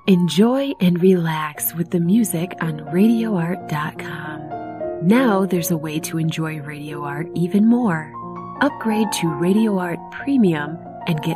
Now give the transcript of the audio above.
Enjoy and relax with the music on RadioArt.com. Now there's a way to enjoy Radio Art even more. Upgrade to Radio Art Premium and get